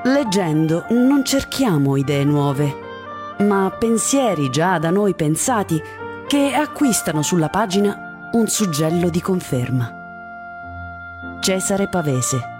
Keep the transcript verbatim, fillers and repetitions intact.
Leggendo non cerchiamo idee nuove, ma pensieri già da noi pensati che acquistano sulla pagina un suggello di conferma. Cesare Pavese.